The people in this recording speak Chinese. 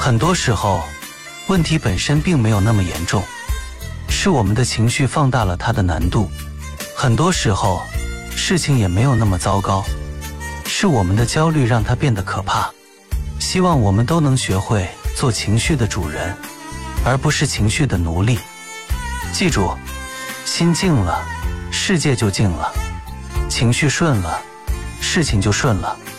很多时候，问题本身并没有那么严重，是我们的情绪放大了它的难度。很多时候，事情也没有那么糟糕，是我们的焦虑让它变得可怕。希望我们都能学会做情绪的主人，而不是情绪的奴隶。记住，心静了，世界就静了；情绪顺了，事情就顺了。